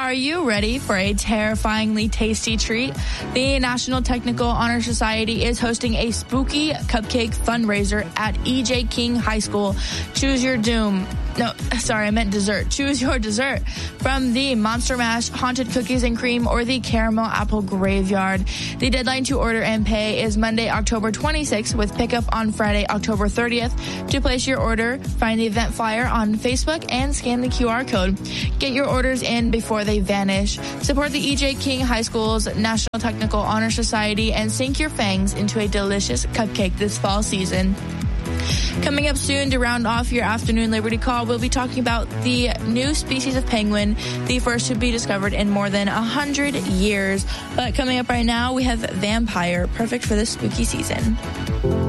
Are you ready for a terrifyingly tasty treat? The National Technical Honor Society is hosting a spooky cupcake fundraiser at E.J. King High School. Choose your doom. No, sorry, I meant dessert. Choose your dessert from the Monster Mash, Haunted Cookies and Cream, or the Caramel Apple Graveyard. The deadline to order and pay is Monday, October 26th, with pickup on Friday, October 30th. To place your order, find the event flyer on Facebook and scan the QR code. Get your orders in before they vanish. Support the E.J. King High School's National Technical Honor Society and sink your fangs into a delicious cupcake this fall season. Coming up soon to round off your afternoon Liberty Call, we'll be talking about the new species of penguin, the first to be discovered in more than 100 years. But coming up right now, we have Vampire, perfect for this spooky season.